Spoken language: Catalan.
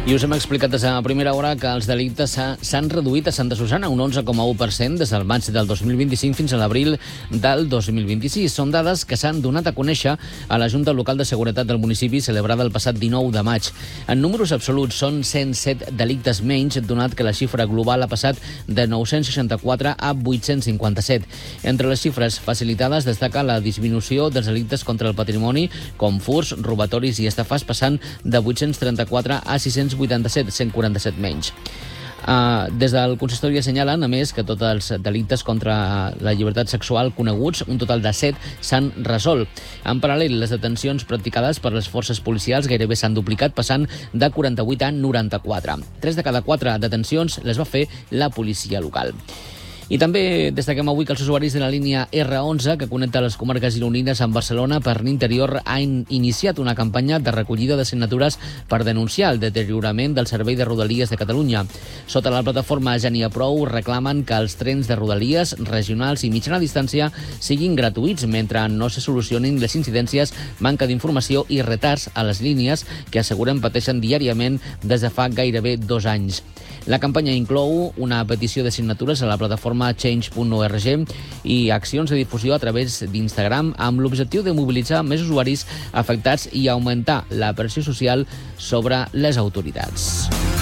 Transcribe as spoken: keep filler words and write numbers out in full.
I us hem explicat des de la primera hora que els delictes s'han reduït a Santa Susanna un onze coma u per cent des del maig del dos mil vint-i-cinc fins a l'abril del dos mil vint-i-sis. Són dades que s'han donat a conèixer a la Junta Local de Seguretat del municipi celebrada el passat dinou de maig. En números absoluts són cent set delictes menys, donat que la xifra global ha passat de nou-cents seixanta-quatre a vuit-cents cinquanta-set. Entre les xifres facilitades destaca la disminució dels delictes contra el patrimoni, com furts, robatoris i estafes, passant de vuit-cents trenta-quatre a sis-cents vuitanta-set, cent quaranta-set menys. Uh, des del consistori assenyalen, a més, que tots els delictes contra la llibertat sexual coneguts, un total de set, s'han resolt. En paral·lel, les detencions practicades per les forces policials gairebé s'han duplicat, passant de quaranta-vuit a noranta-quatre. Tres de cada quatre detencions les va fer la policia local. I també destaquem avui que els usuaris de la línia erre onze, que connecta les comarques gironines amb Barcelona per l'interior, han iniciat una campanya de recollida de signatures per denunciar el deteriorament del servei de Rodalies de Catalunya. Sota la plataforma Ja n'hi ha prou, reclamen que els trens de Rodalies, regionals i mitjana distància siguin gratuïts mentre no se solucionin les incidències, manca d'informació i retards a les línies que asseguren pateixen diàriament des de fa gairebé dos anys. La campanya inclou una petició de signatures a la plataforma change punt org i accions de difusió a través d'Instagram amb l'objectiu de mobilitzar més usuaris afectats i augmentar la pressió social sobre les autoritats.